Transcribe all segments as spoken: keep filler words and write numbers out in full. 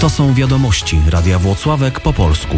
To są wiadomości Radia Włocławek po polsku.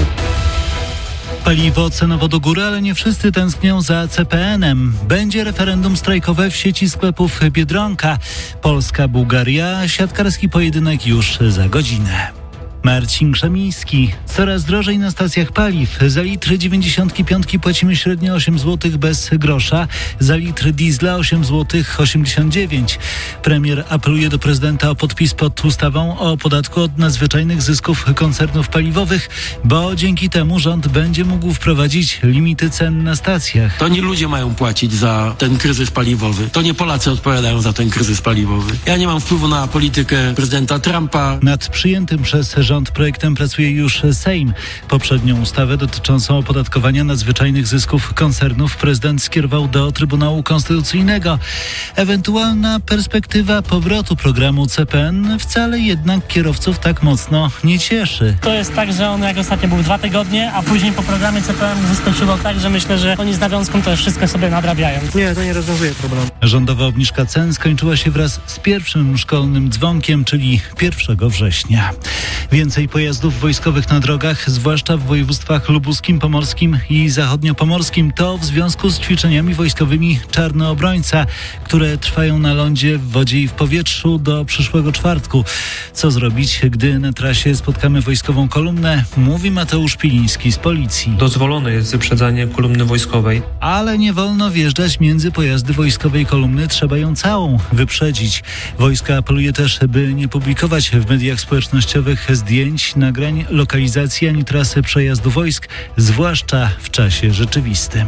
Paliwo cenowo do góry, ale nie wszyscy tęsknią za C P N-em. Będzie referendum strajkowe w sieci sklepów Biedronka. Polska-Bułgaria, siatkarski pojedynek już za godzinę. Marcin Krzemiński. Coraz drożej na stacjach paliw. Za litr dziewięćdziesiątki piątki płacimy średnio osiem złotych bez grosza. Za litr diesla osiem złotych osiemdziesiąt dziewięć. Premier apeluje do prezydenta o podpis pod ustawą o podatku od nadzwyczajnych zysków koncernów paliwowych, bo dzięki temu rząd będzie mógł wprowadzić limity cen na stacjach. To nie ludzie mają płacić za ten kryzys paliwowy. To nie Polacy odpowiadają za ten kryzys paliwowy. Ja nie mam wpływu na politykę prezydenta Trumpa. Nad przyjętym przez rząd Rząd projektem pracuje już Sejm. Poprzednią ustawę dotyczącą opodatkowania nadzwyczajnych zysków koncernów prezydent skierował do Trybunału Konstytucyjnego. Ewentualna perspektywa powrotu programu C P N wcale jednak kierowców tak mocno nie cieszy. To jest tak, że on jak ostatnio był dwa tygodnie, a później po programie C P N wyskoczyło tak, że myślę, że oni z nawiązką to wszystko sobie nadrabiają. Nie, to nie rozwiązuje problemu. Rządowa obniżka cen skończyła się wraz z pierwszym szkolnym dzwonkiem, czyli pierwszego września. Więcej pojazdów wojskowych na drogach, zwłaszcza w województwach lubuskim, pomorskim i zachodniopomorskim, to w związku z ćwiczeniami wojskowymi Czarnoobrońca, które trwają na lądzie, w wodzie i w powietrzu do przyszłego czwartku. Co zrobić, gdy na trasie spotkamy wojskową kolumnę? Mówi Mateusz Piliński z policji. Dozwolone jest wyprzedzanie kolumny wojskowej. Ale nie wolno wjeżdżać między pojazdy wojskowej kolumny, trzeba ją całą wyprzedzić. Wojsko apeluje też, by nie publikować w mediach społecznościowych zdjęć, nagrań, lokalizacji ani trasy przejazdu wojsk, zwłaszcza w czasie rzeczywistym.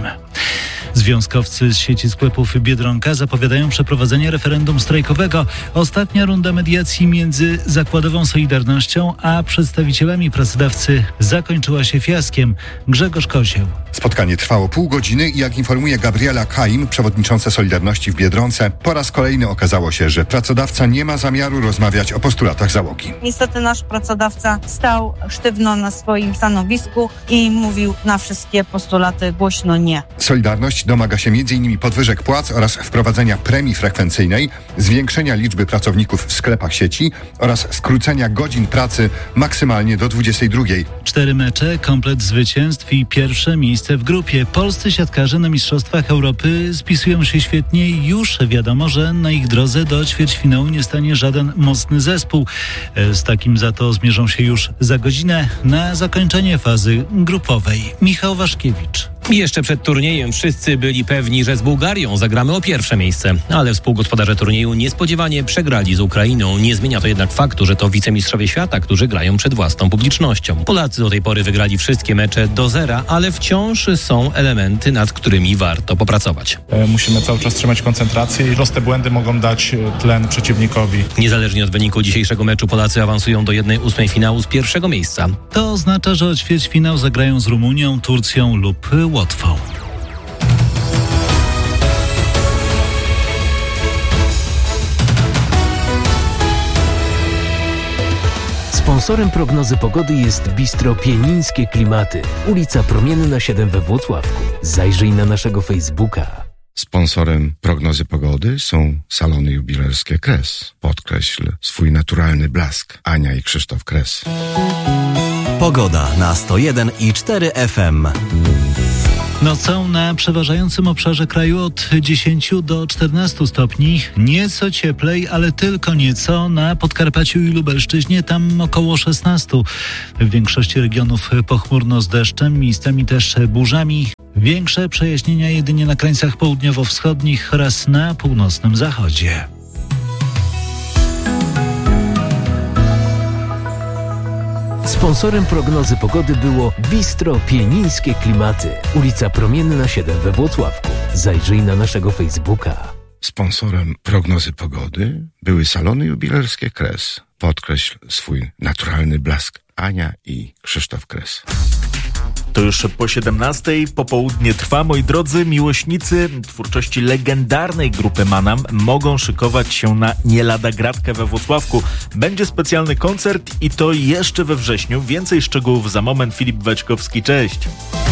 Związkowcy z sieci sklepów Biedronka zapowiadają przeprowadzenie referendum strajkowego. Ostatnia runda mediacji między zakładową Solidarnością a przedstawicielami pracodawcy zakończyła się fiaskiem. Grzegorz Kozieł. Spotkanie trwało pół godziny i jak informuje Gabriela Kaim, przewodnicząca Solidarności w Biedronce, po raz kolejny okazało się, że pracodawca nie ma zamiaru rozmawiać o postulatach załogi. Niestety nasz pracodawca stał sztywno na swoim stanowisku i mówił na wszystkie postulaty głośno nie. Solidarność domaga się między innymi podwyżek płac oraz wprowadzenia premii frekwencyjnej, zwiększenia liczby pracowników w sklepach sieci oraz skrócenia godzin pracy maksymalnie do dwudziestej drugiej. Cztery mecze, komplet zwycięstw i pierwsze miejsce w grupie. Polscy siatkarze na Mistrzostwach Europy spisują się świetnie i już wiadomo, że na ich drodze do ćwierćfinału nie stanie żaden mocny zespół. Z takim za to zmierzą się już za godzinę na zakończenie fazy grupowej. Michał Waszkiewicz. Jeszcze przed turniejem wszyscy byli pewni, że z Bułgarią zagramy o pierwsze miejsce, ale współgospodarze turnieju niespodziewanie przegrali z Ukrainą. Nie zmienia to jednak faktu, że to wicemistrzowie świata, którzy grają przed własną publicznością. Polacy do tej pory wygrali wszystkie mecze do zera, ale wciąż są elementy, nad którymi warto popracować. Musimy cały czas trzymać koncentrację i proste błędy mogą dać tlen przeciwnikowi. Niezależnie od wyniku dzisiejszego meczu Polacy awansują do jednej ósmej finału z pierwszego miejsca. To oznacza, że o ćwierćfinał zagrają z Rumunią, Turcją lub Łotwą. Sponsorem prognozy pogody jest Bistro Pienińskie Klimaty. Ulica Promienna siedem we Włocławku. Zajrzyj na naszego Facebooka. Sponsorem prognozy pogody są salony jubilerskie Kres. Podkreśl swój naturalny blask. Ania i Krzysztof Kres. Pogoda na sto jeden i cztery F M. Nocą na przeważającym obszarze kraju od dziesięciu do czternastu stopni. Nieco cieplej, ale tylko nieco na Podkarpaciu i Lubelszczyźnie, tam około szesnastu. W większości regionów pochmurno z deszczem, miejscami też burzami. Większe przejaśnienia jedynie na krańcach południowo-wschodnich oraz na północnym zachodzie. Sponsorem prognozy pogody było Bistro Pienińskie Klimaty. Ulica Promienna siedem we Włocławku. Zajrzyj na naszego Facebooka. Sponsorem prognozy pogody były salony jubilerskie Kres. Podkreśl swój naturalny blask. Ania i Krzysztof Kres. To już po siedemnastej popołudnie trwa. Moi drodzy, miłośnicy twórczości legendarnej grupy Manam mogą szykować się na nie lada gratkę we Włocławku. Będzie specjalny koncert i to jeszcze we wrześniu. Więcej szczegółów za moment. Filip Waćkowski, cześć.